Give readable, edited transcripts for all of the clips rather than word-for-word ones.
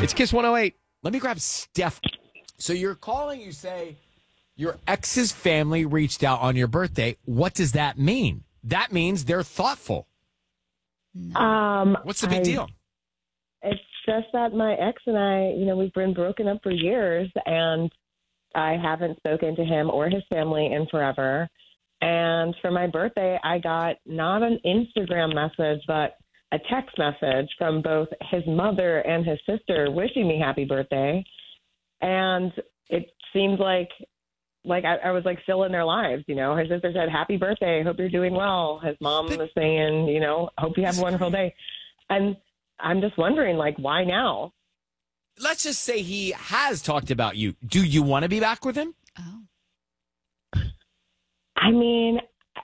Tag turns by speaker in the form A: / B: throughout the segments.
A: It's Kiss 108. Let me grab Steph. So you're calling, you say your ex's family reached out on your birthday. What does that mean? That means they're thoughtful. What's the big deal?
B: It's just that my ex and I, we've been broken up for years, and I haven't spoken to him or his family in forever. And for my birthday, I got not an Instagram message, but a text message from both his mother and his sister wishing me happy birthday. And it seemed like I was still in their lives, His sister said, happy birthday, hope you're doing well. His mom was saying, hope you have a wonderful day. And I'm just wondering, why now?
A: Let's just say he has talked about you. Do you want to be back with him?
B: Oh. I mean,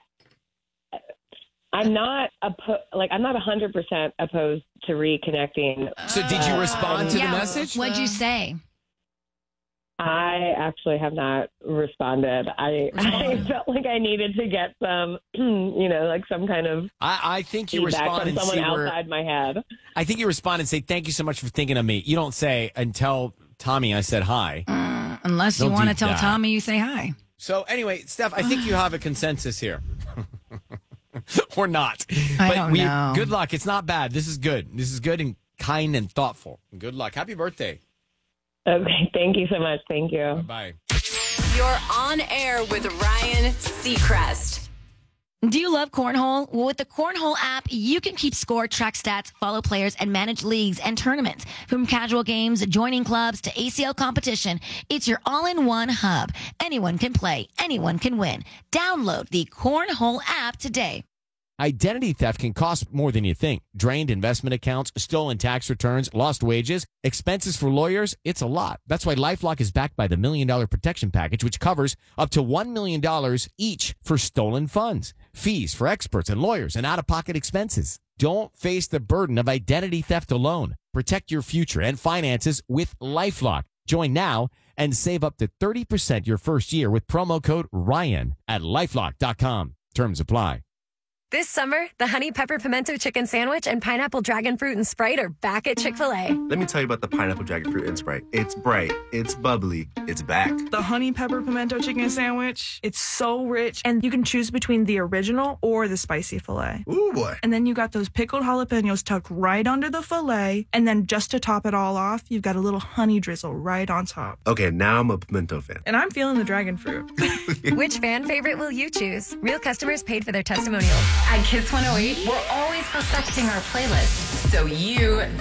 B: I'm not 100% opposed to reconnecting.
A: So did you respond to the message?
C: What'd you say?
B: I actually have not responded. I felt like I needed to get some, some kind of.
A: I think you respond
B: from
A: and
B: someone
A: say
B: outside my head.
A: I think you respond and say thank you so much for thinking of me. You don't say and tell Tommy I said hi.
C: Unless you want to tell Tommy you say hi.
A: So anyway, Steph, I think you have a consensus here. Or not.
C: I don't know.
A: Good luck. It's not bad. This is good. This is good and kind and thoughtful. Good luck. Happy birthday.
B: Okay. Thank you so much. Thank you.
A: Bye-bye.
D: You're on air with Ryan Seacrest.
C: Do you love Cornhole? Well, with the Cornhole app, you can keep score, track stats, follow players, and manage leagues and tournaments. From casual games, joining clubs, to ACL competition, it's your all-in-one hub. Anyone can play. Anyone can win. Download the Cornhole app today.
A: Identity theft can cost more than you think. Drained investment accounts, stolen tax returns, lost wages, expenses for lawyers. It's a lot. That's why LifeLock is backed by the $1 Million Protection Package, which covers up to $1 million each for stolen funds, fees for experts and lawyers, and out-of-pocket expenses. Don't face the burden of identity theft alone. Protect your future and finances with LifeLock. Join now and save up to 30% your first year with promo code Ryan at LifeLock.com. Terms apply.
E: This summer, the Honey Pepper Pimento Chicken Sandwich and Pineapple Dragon Fruit and Sprite are back at Chick-fil-A.
F: Let me tell you about the Pineapple Dragon Fruit and Sprite. It's bright, it's bubbly, it's back.
G: The Honey Pepper Pimento Chicken Sandwich, it's so rich, and you can choose between the original or the spicy filet.
F: Ooh, boy.
G: And then you got those pickled jalapenos tucked right under the filet, and then just to top it all off, you've got a little honey drizzle right on top.
F: Okay, now I'm a pimento fan.
G: And I'm feeling the dragon fruit.
E: Which fan favorite will you choose? Real customers paid for their testimonial.
D: At Kiss 108, we're always perfecting our playlist so you